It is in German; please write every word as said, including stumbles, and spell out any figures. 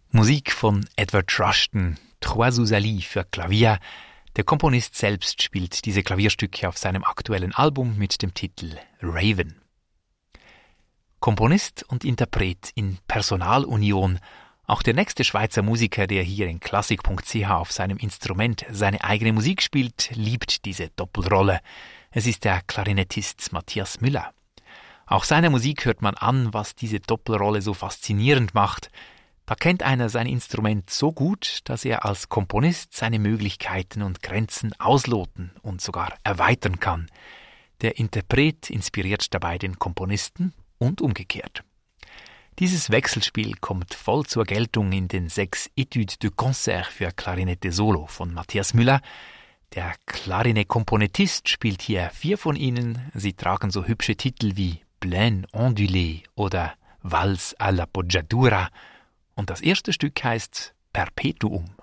Musik von Edward Rushton, Trois sous-Alis für Klavier. Der Komponist selbst spielt diese Klavierstücke auf seinem aktuellen Album mit dem Titel Raven. Komponist und Interpret in Personalunion. Auch der nächste Schweizer Musiker, der hier in klassik punkt c h auf seinem Instrument seine eigene Musik spielt, liebt diese Doppelrolle. Es ist der Klarinettist Matthias Müller. Auch seiner Musik hört man an, was diese Doppelrolle so faszinierend macht. Da kennt einer sein Instrument so gut, dass er als Komponist seine Möglichkeiten und Grenzen ausloten und sogar erweitern kann. Der Interpret inspiriert dabei den Komponisten und umgekehrt. Dieses Wechselspiel kommt voll zur Geltung in den sechs Études de Concert für Klarinette Solo von Matthias Müller. Der Klarinett-Komponettist spielt hier vier von ihnen. Sie tragen so hübsche Titel wie Plaine ondulée oder Valse à la Poggiatura. Und das erste Stück heißt Perpetuum.